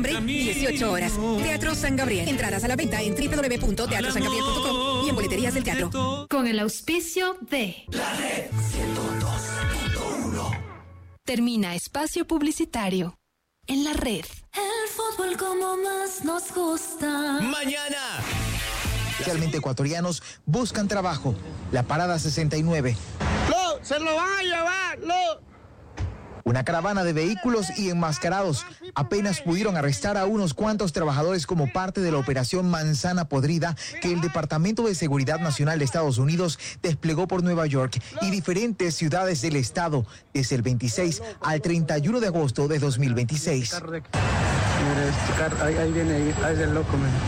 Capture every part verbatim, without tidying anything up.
dieciocho horas. Teatro San Gabriel. Entradas a la venta en doble u doble u doble u punto teatro san gabriel punto com y en boleterías del teatro. Con el auspicio de La Red ciento dos punto uno. Termina espacio publicitario en La Red. El fútbol como más nos gusta. Mañana. Especialmente ecuatorianos buscan trabajo. La parada sesenta y nueve. ¡Lo! ¡Se lo van a llevar! ¡Lo! Una caravana de vehículos y enmascarados apenas pudieron arrestar a unos cuantos trabajadores como parte de la operación Manzana Podrida que el Departamento de Seguridad Nacional de Estados Unidos desplegó por Nueva York y diferentes ciudades del estado desde el veintiséis al treinta y uno de agosto de dos mil veintiséis. Mira, este carro, ahí, ahí viene, ahí, ahí es el loco, man.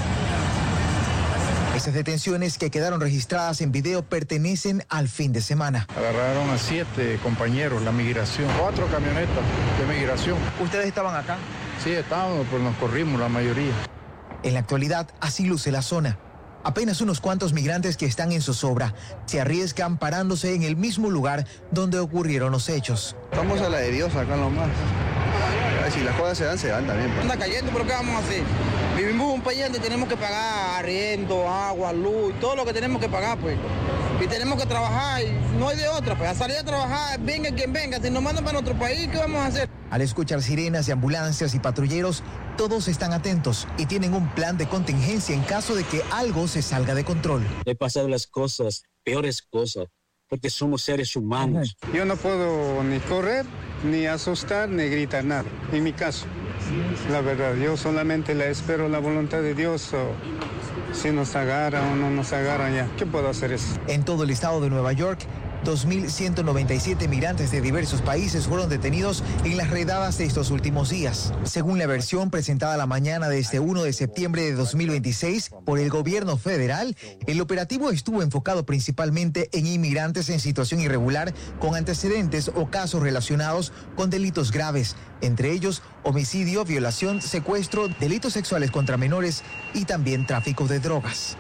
Esas detenciones que quedaron registradas en video pertenecen al fin de semana. Agarraron a siete compañeros, la migración, cuatro camionetas de migración. ¿Ustedes estaban acá? Sí, estábamos, pues nos corrimos la mayoría. En la actualidad, así luce la zona. Apenas unos cuantos migrantes que están en zozobra se arriesgan parándose en el mismo lugar donde ocurrieron los hechos. Estamos a la de Dios acá nomás. Si las cosas se dan, se dan también. Anda cayendo, pero ¿qué vamos a hacer? Vivimos en un país donde tenemos que pagar arriendo, agua, luz, todo lo que tenemos que pagar, pues. Y tenemos que trabajar, y no hay de otra, pues. A salir a trabajar, venga quien venga. Si nos mandan para nuestro país, ¿qué vamos a hacer? Al escuchar sirenas de ambulancias y patrulleros, todos están atentos y tienen un plan de contingencia en caso de que algo se salga de control. He pasado las cosas, peores cosas, porque somos seres humanos. Yo no puedo ni correr, ni asustar, ni gritar nada, en mi caso. La verdad, yo solamente le espero la voluntad de Dios, o si nos agarra o no nos agarra ya. ¿Qué puedo hacer eso? En todo el estado de Nueva York, dos mil ciento noventa y siete migrantes de diversos países fueron detenidos en las redadas de estos últimos días. Según la versión presentada la mañana de este primero de septiembre de dos mil veintiséis por el gobierno federal, el operativo estuvo enfocado principalmente en inmigrantes en situación irregular con antecedentes o casos relacionados con delitos graves, entre ellos homicidio, violación, secuestro, delitos sexuales contra menores y también tráfico de drogas.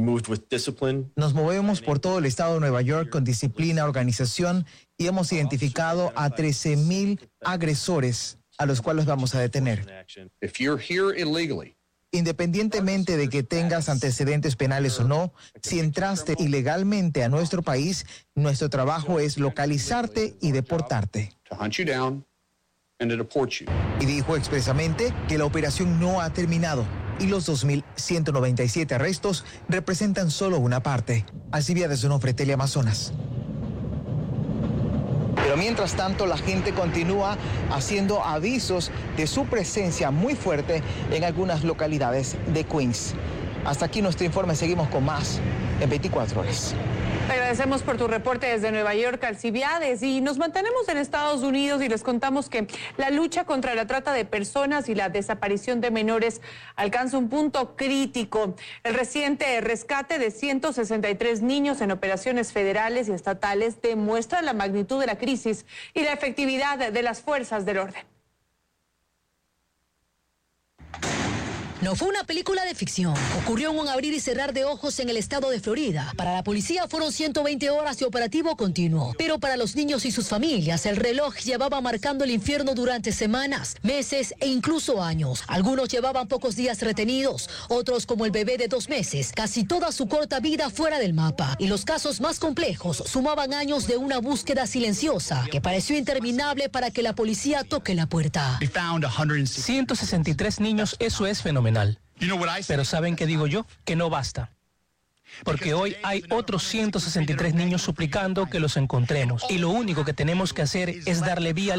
Nos movemos por todo el estado de Nueva York con disciplina, organización y hemos identificado a trece mil agresores a los cuales vamos a detener. Independientemente de que tengas antecedentes penales o no, si entraste ilegalmente a nuestro país, nuestro trabajo es localizarte y deportarte. Y dijo expresamente que la operación no ha terminado y los dos mil ciento noventa y siete arrestos representan solo una parte. Alcibia de Sonofre, Teleamazonas. Pero mientras tanto, la gente continúa haciendo avisos de su presencia muy fuerte en algunas localidades de Queens. Hasta aquí nuestro informe, seguimos con más en veinticuatro horas. Te agradecemos por tu reporte desde Nueva York, Alcibiades, y nos mantenemos en Estados Unidos y les contamos que la lucha contra la trata de personas y la desaparición de menores alcanza un punto crítico. El reciente rescate de ciento sesenta y tres niños en operaciones federales y estatales demuestra la magnitud de la crisis y la efectividad de las fuerzas del orden. No fue una película de ficción. Ocurrió en un abrir y cerrar de ojos en el estado de Florida. Para la policía fueron ciento veinte horas de operativo continuo. Pero para los niños y sus familias, el reloj llevaba marcando el infierno durante semanas, meses e incluso años. Algunos llevaban pocos días retenidos, otros, como el bebé de dos meses, casi toda su corta vida fuera del mapa. Y los casos más complejos sumaban años de una búsqueda silenciosa que pareció interminable para que la policía toque la puerta. ciento sesenta y tres niños, eso es fenomenal. Pero ¿saben qué digo yo? Que no basta. Porque hoy hay otros ciento sesenta y tres niños suplicando que los encontremos. Y lo único que tenemos que hacer es darle vía